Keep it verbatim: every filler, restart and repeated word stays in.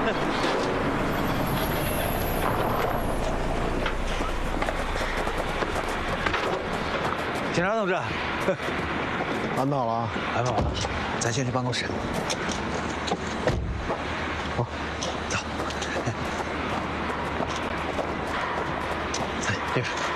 警察同志， 安排好了啊， 安排好了，咱先去办公室。 好， 走。哎，这边。